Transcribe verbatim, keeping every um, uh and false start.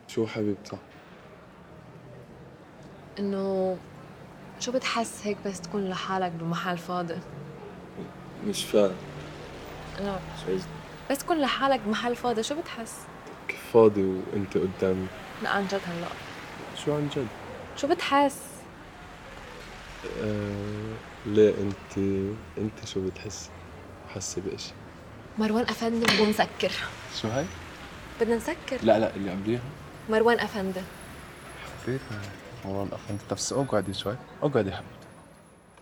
شو حبيبتي؟ إنه شو بتحس هيك بس تكون لحالك بمحل فاضي؟ مش فاهم. لا شو إج- بس تكون لحالك بمحل فاضي شو بتحس؟ كيف فاضي وانت قدامي؟ لا عن جد هلا شو عن جد؟ شو بتحس؟ آه... ليه انت انت شو بتحس؟ حاسة بإشي؟ مروان أفندي بدنا نسكر. شو هاي؟ بدنا نسكر. لا لا اللي قبليها. مروان أفندي. حبيتها. والله الأخ انت بس اقعدي شوي، اقعدي حبيبي.